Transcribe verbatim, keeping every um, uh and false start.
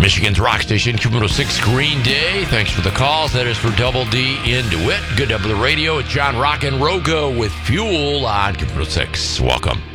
Michigan's rock station, Q one oh six Green Day. Thanks for the calls. That is for Double D in DeWitt. Good up for the radio. It's John Rock and Rogo with Fuel on Q one oh six. Welcome.